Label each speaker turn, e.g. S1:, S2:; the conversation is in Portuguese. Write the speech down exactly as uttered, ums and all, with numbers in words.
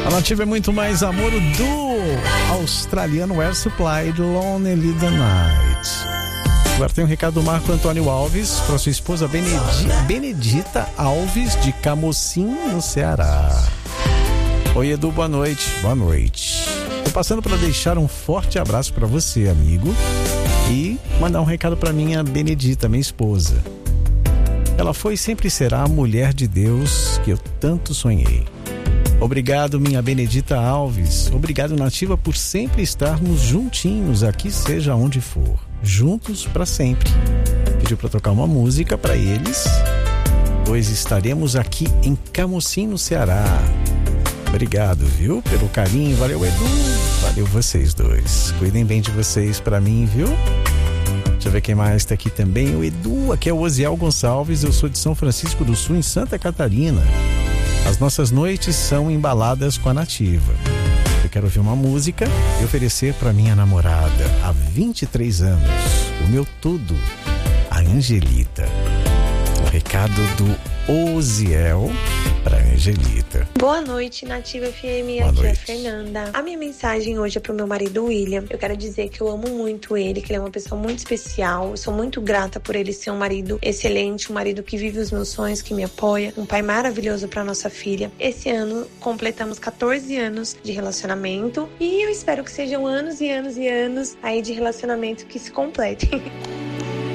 S1: A Nativa é muito mais amor do australiano Air Supply, Lonely the Night. Agora tem um recado do Marco Antônio Alves para sua esposa Benedi- Benedita Alves, de Camocim, no Ceará. Oi, Edu, boa noite. Boa noite. Tô passando para deixar um forte abraço para você, amigo, e mandar um recado para minha Benedita, minha esposa. Ela foi e sempre será a mulher de Deus que eu tanto sonhei. Obrigado, minha Benedita Alves. Obrigado, Nativa, por sempre estarmos juntinhos aqui, seja onde for. Juntos para sempre. Pediu para tocar uma música para eles, pois estaremos aqui em Camocim, no Ceará. Obrigado, viu, pelo carinho. Valeu, Edu. Valeu vocês dois. Cuidem bem de vocês para mim, viu? Deixa eu ver quem mais está aqui também. O Edu, aqui é o Osiel Gonçalves. Eu sou de São Francisco do Sul, em Santa Catarina. As nossas noites são embaladas com a Nativa. Eu quero ouvir uma música e oferecer para minha namorada há vinte e três anos, o meu tudo, a Angelita. O recado do Osiel para Angelita.
S2: Boa noite, Nativa F M,
S1: Boa
S2: aqui
S1: noite.
S2: é a Fernanda. A minha mensagem hoje é pro meu marido William. Eu quero dizer que eu amo muito ele, que ele é uma pessoa muito especial. Eu sou muito grata por ele ser um marido excelente, um marido que vive os meus sonhos, que me apoia, um pai maravilhoso pra nossa filha. Esse ano completamos catorze anos de relacionamento e eu espero que sejam anos e anos e anos aí de relacionamento que se completem.